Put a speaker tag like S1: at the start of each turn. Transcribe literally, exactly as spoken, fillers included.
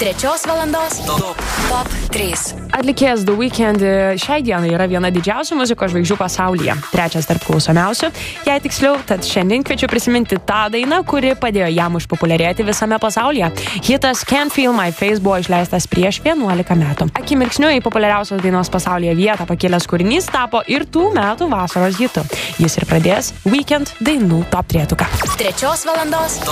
S1: Trečios valandos top, top trys.
S2: Atlikėjas The Weeknd šiai dienai yra viena didžiausių muzikos žvaigždžių pasaulyje. Trečias tarp klausomiausių. Jei tiksliau, tad šiandien kviečiu prisiminti tą dainą, kuri padėjo jam išpopuliarėti visame pasaulyje. Hitas Can't Feel My Face buvo išleistas prieš vienuolika metų. Akimirksniu į populiariausios dainos pasaulyje vietą pakėlęs kūrinys tapo ir tų metų vasaros hitu. Jis ir pradės Weeknd dainų top trejetuką.
S1: Trečios valandos